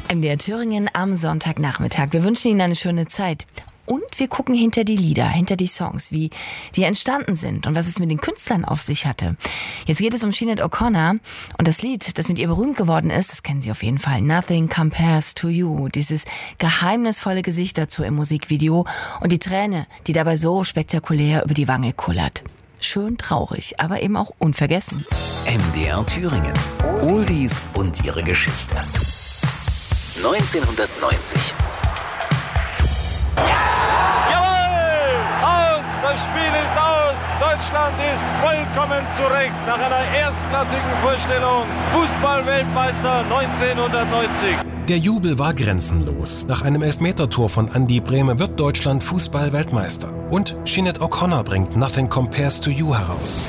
MDR Thüringen am Sonntagnachmittag. Wir wünschen Ihnen eine schöne Zeit. Und wir gucken hinter die Lieder, hinter die Songs, wie die entstanden sind und was es mit den Künstlern auf sich hatte. Jetzt geht es um Sinead O'Connor und das Lied, das mit ihr berühmt geworden ist, das kennen Sie auf jeden Fall, Nothing Compares to You. Dieses geheimnisvolle Gesicht dazu im Musikvideo und die Träne, die dabei so spektakulär über die Wange kullert. Schön traurig, aber eben auch unvergessen. MDR Thüringen. Oldies und ihre Geschichte. 1990. Das Spiel ist aus. Deutschland ist vollkommen zurecht nach einer erstklassigen Vorstellung. Fußball-Weltmeister 1990. Der Jubel war grenzenlos. Nach einem Elfmetertor von Andi Brehme wird Deutschland Fußball-Weltmeister. Und Sinead O'Connor bringt Nothing Compares to You heraus.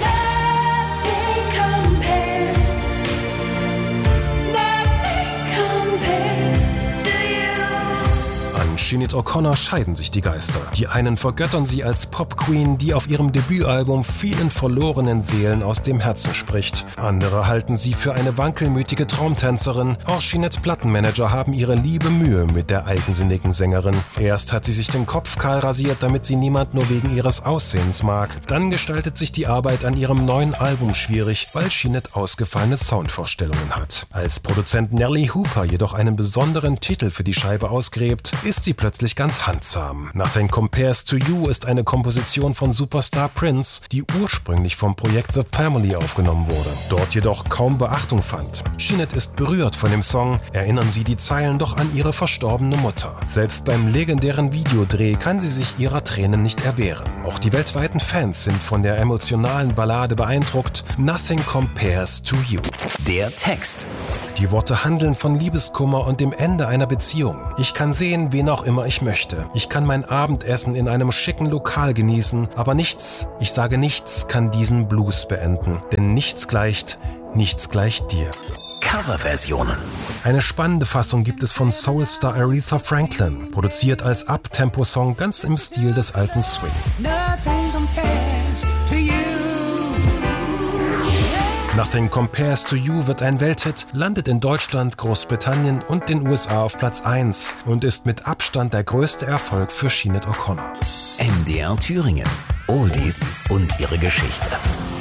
Sinead O'Connor scheiden sich die Geister. Die einen vergöttern sie als Pop-Queen, die auf ihrem Debütalbum vielen verlorenen Seelen aus dem Herzen spricht. Andere halten sie für eine wankelmütige Traumtänzerin. Auch Sineads Plattenmanager haben ihre liebe Mühe mit der eigensinnigen Sängerin. Erst hat sie sich den Kopf kahl rasiert, damit sie niemand nur wegen ihres Aussehens mag. Dann gestaltet sich die Arbeit an ihrem neuen Album schwierig, weil Sinead ausgefallene Soundvorstellungen hat. Als Produzent Nelly Hooper jedoch einen besonderen Titel für die Scheibe ausgräbt, ist sie plötzlich ganz handsam. Nothing Compares to You ist eine Komposition von Superstar Prince, die ursprünglich vom Projekt The Family aufgenommen wurde, dort jedoch kaum Beachtung fand. Sinead ist berührt von dem Song, erinnern sie die Zeilen doch an ihre verstorbene Mutter. Selbst beim legendären Videodreh kann sie sich ihrer Tränen nicht erwehren. Auch die weltweiten Fans sind von der emotionalen Ballade beeindruckt. Nothing Compares to You. Der Text. Die Worte handeln von Liebeskummer und dem Ende einer Beziehung. Ich kann sehen, wen auch immer ich möchte. Ich kann mein Abendessen in einem schicken Lokal genießen, aber nichts, ich sage nichts, kann diesen Blues beenden. Denn nichts gleicht dir. Coverversionen. Eine spannende Fassung gibt es von Soulstar Aretha Franklin, produziert als Up-Tempo-Song ganz im Stil des alten Swing. Nothing Compares to You wird ein Welthit, landet in Deutschland, Großbritannien und den USA auf Platz 1 und ist mit Abstand der größte Erfolg für Sinead O'Connor. MDR Thüringen. Oldies und ihre Geschichte.